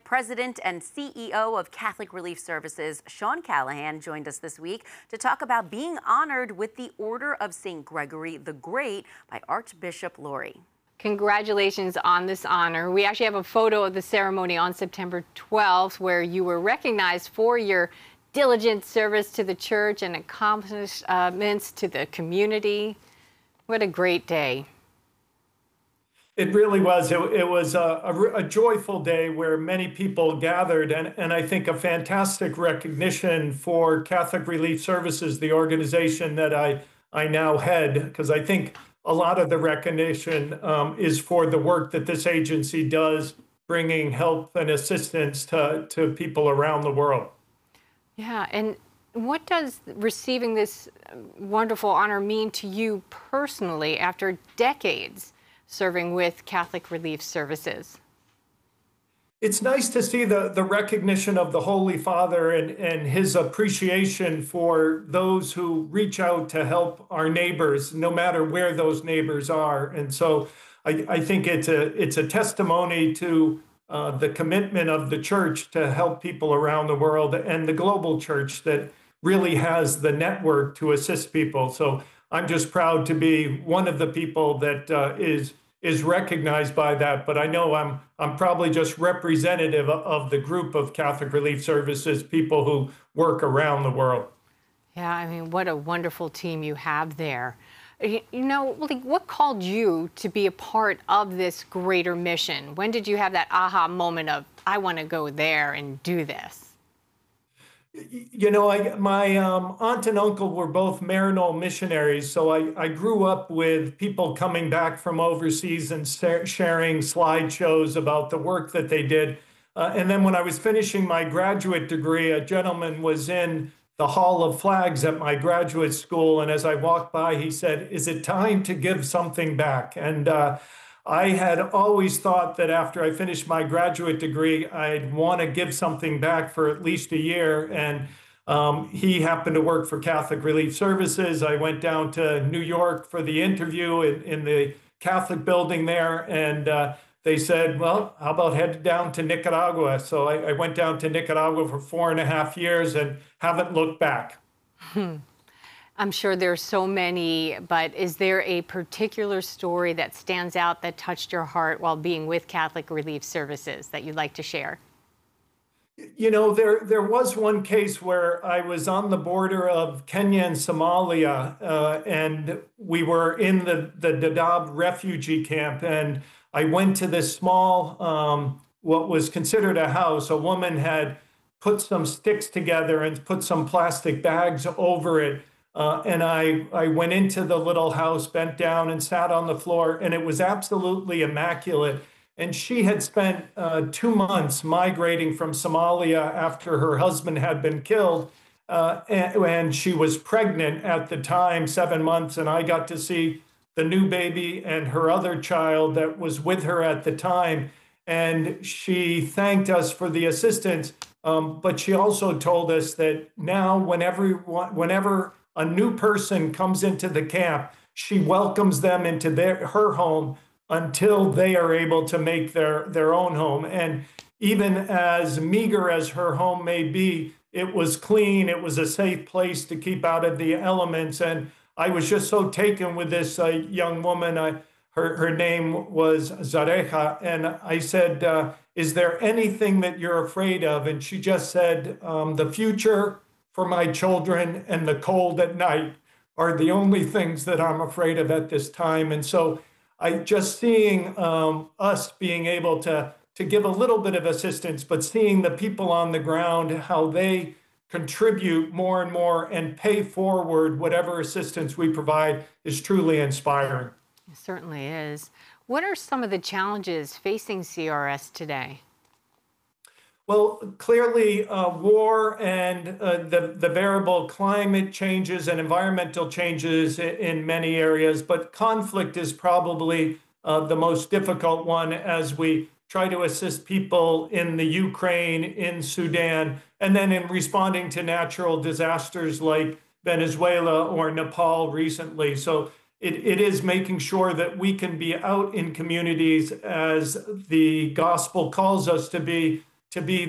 President and CEO of Catholic Relief Services, Sean Callahan, joined us this week to talk about being honored with the Order of St. Gregory the Great by Archbishop Lori. Congratulations on this honor. We actually have a photo of the ceremony on September 12th where you were recognized for your diligent service to the church and accomplishments to the community. What a great day. It really was. It was a joyful day where many people gathered, and I think a fantastic recognition for Catholic Relief Services, the organization that I now head, because I think a lot of the recognition is for the work that this agency does, bringing help and assistance to people around the world. Yeah, and what does receiving this wonderful honor mean to you personally after decades serving with Catholic Relief Services? It's nice to see the recognition of the Holy Father and his appreciation for those who reach out to help our neighbors, no matter where those neighbors are. And so I think it's a testimony to the commitment of the church to help people around the world, and the global church that really has the network to assist people. So I'm just proud to be one of the people that is recognized by that, but I know I'm probably just representative of the group of Catholic Relief Services people who work around the world. Yeah, I mean, what a wonderful team you have there. You know, what called you to be a part of this greater mission? When did you have that aha moment of, I want to go there and do this? You know, my aunt and uncle were both Maryknoll missionaries, so I grew up with people coming back from overseas and sharing slideshows about the work that they did. And then when I was finishing my graduate degree, a gentleman was in the Hall of Flags at my graduate school, and as I walked by, he said, "Is it time to give something back?" And I had always thought that after I finished my graduate degree, I'd want to give something back for at least a year. And he happened to work for Catholic Relief Services. I went down to New York for the interview in the Catholic building there. And they said, well, how about head down to Nicaragua? So I went down to Nicaragua for 4.5 years and haven't looked back. I'm sure there's so many, but is there a particular story that stands out that touched your heart while being with Catholic Relief Services that you'd like to share? You know, there was one case where I was on the border of Kenya and Somalia, and we were in the Dadaab refugee camp, and I went to this small, what was considered a house. A woman had put some sticks together and put some plastic bags over it. And I went into the little house, bent down and sat on the floor, and it was absolutely immaculate. And she had spent 2 months migrating from Somalia after her husband had been killed. And she was pregnant at the time, 7 months, and I got to see the new baby and her other child that was with her at the time. And she thanked us for the assistance, but she also told us that now whenever a new person comes into the camp, she welcomes them into her home until they are able to make their own home. And even as meager as her home may be, it was clean. It was a safe place to keep out of the elements. And I was just so taken with this young woman. Her name was Zareja. And I said, is there anything that you're afraid of? And she just said, the future for my children and the cold at night are the only things that I'm afraid of at this time. And so I just seeing us being able to give a little bit of assistance, but seeing the people on the ground, how they contribute more and more and pay forward whatever assistance we provide is truly inspiring. It certainly is. What are some of the challenges facing CRS today? Well, clearly, war and the variable climate changes and environmental changes in many areas, but conflict is probably the most difficult one as we try to assist people in the Ukraine, in Sudan, and then in responding to natural disasters like Venezuela or Nepal recently. So it is making sure that we can be out in communities as the gospel calls us to be, to be